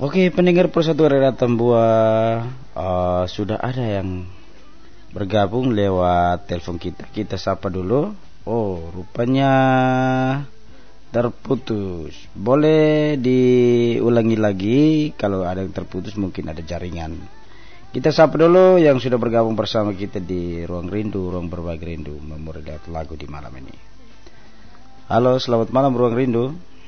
Oke, pendengar Persatuan Daerah Tambua, sudah ada yang bergabung lewat telepon kita. Kita sapa dulu. Oh, rupanya terputus. Boleh diulangi lagi kalau ada yang terputus, mungkin ada jaringan. Kita sapa dulu yang sudah bergabung bersama kita di Ruang Rindu, Ruang Berbagi Rindu, memori lagu di malam ini. Halo, selamat malam Ruang Rindu.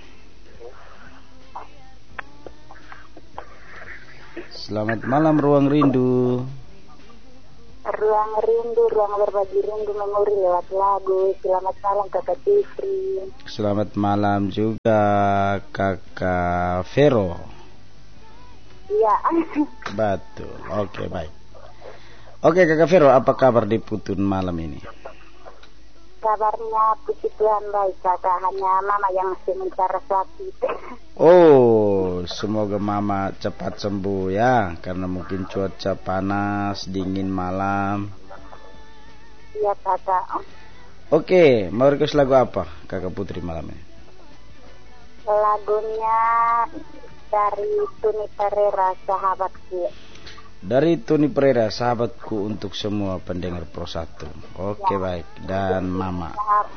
Selamat malam Ruang Rindu. Ruang Rindu, Ruang Berbagi Rindu, memori lewat lagu. Selamat malam Kakak Tifri. Selamat malam juga Kakak Vero. Iya. Betul. Oke, baik. Oke Kakak Vero, apa kabar di Putun malam ini? Kabarnya puji Tuhan baik Kakak, hanya Mama yang masih mencari sakit. Oh, semoga Mama cepat sembuh ya, karena mungkin cuaca panas, dingin malam. Iya Kakak. Oke, mau request lagu apa Kakak Putri malam ini? Lagunya dari Tuni Pereira, Sahabatku. Dari Tuni Pereira, Sahabatku, untuk semua pendengar Pro 1. Oke, baik. Dan Mama.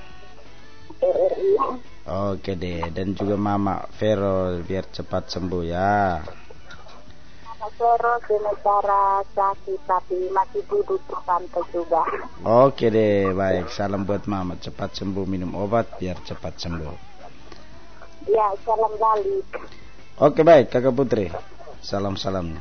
Oke deh. Dan juga Mama Vero, biar cepat sembuh ya. Mama Vero dengan cara sakit tapi masih duduk di pantai juga. Oke deh, baik. Salam buat Mama, cepat sembuh, minum obat biar cepat sembuh. Ya, salam balik. Oke, baik Kakak Putri. Salam-salamnya.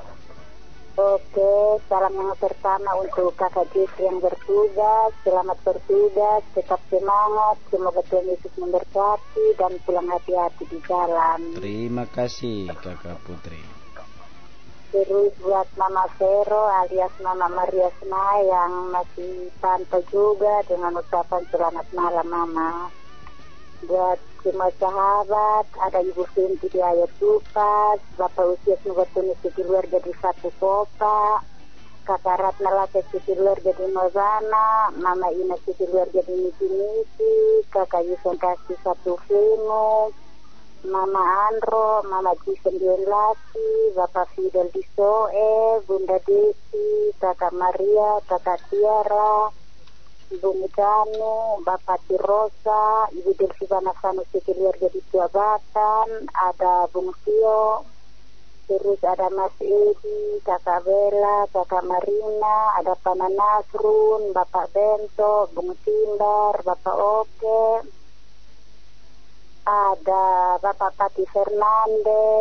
Oke, salam yang pertama untuk Kakak Jeffrey yang bertugas. Selamat bertugas, tetap semangat. Semoga Tuhan Yesus memberkati dan pulang hati-hati di jalan. Terima kasih Kakak Putri. Terus buat Mama Vero alias Mama Maria Sna yang masih pantau juga dengan ucapan selamat malam Mama. Buat semua sahabat, ada Ibu Sinti di Ayat Dupas, Bapak Usias Nubatuni Siti Luar jadi satu Kopa, Kakak Ratna Lake Siti Luar jadi Nozana, Mama Ina Siti Luar jadi Nisi-Nisi, Kakak Yusen Kasih satu Venus, Mama Andro, Mama Jisen di Laki, Bapak Fidel di Soe, Bunda Desi, Kakak Maria, Kakak Tiara, Ibu Mudane, Bapak Tirosa, Ibu Delsi Banasanu Siti Luar jadi Jabatan, ada Bung Tio, terus ada Mas Edi, Kakak Bella, Kakak Marina, ada Pana Nasrun, Bapak Bento, Bung Tindar, Bapak Oke, ada Bapak Pati Fernandez,